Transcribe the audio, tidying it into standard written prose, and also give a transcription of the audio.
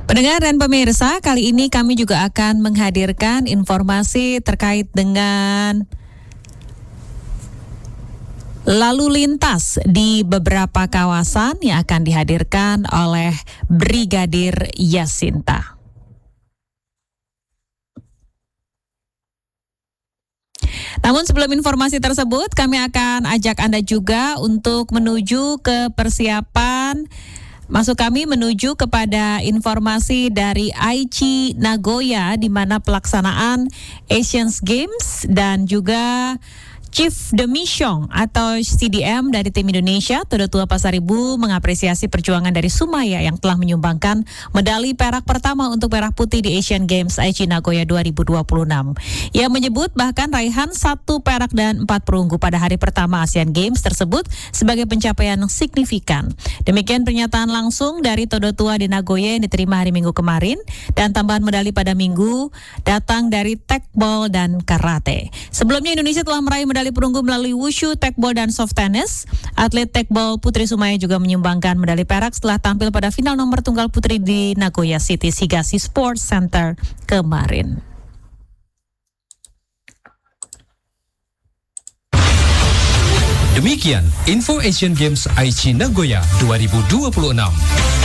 Pendengar dan pemirsa, kali ini kami juga akan menghadirkan informasi terkait dengan lalu lintas di beberapa kawasan yang akan dihadirkan oleh Brigadir Yasinta. Namun sebelum informasi tersebut, kami akan ajak Anda juga untuk menuju ke persiapan menuju kepada informasi dari Aichi Nagoya di mana pelaksanaan Asian Games dan juga Chief Demission atau CDM dari tim Indonesia, Todo Tua Pasaribu mengapresiasi perjuangan dari Sumaya yang telah menyumbangkan medali perak pertama untuk merah putih di Asian Games Aichi Nagoya 2026. Ia menyebut bahkan raihan 1 perak dan 4 perunggu pada hari pertama Asian Games tersebut sebagai pencapaian yang signifikan. Demikian pernyataan langsung dari Todo Tua di Nagoya yang diterima hari Minggu kemarin, dan tambahan medali pada Minggu datang dari tekbol dan karate. Sebelumnya Indonesia telah meraih medali perunggu melalui wushu, tekbol, dan soft tennis. Atlet tekbol Putri Sumaya juga menyumbangkan medali perak setelah tampil pada final nomor tunggal putri di Nagoya City Higashi Sports Center kemarin. Demikian info Asian Games Aichi Nagoya 2026.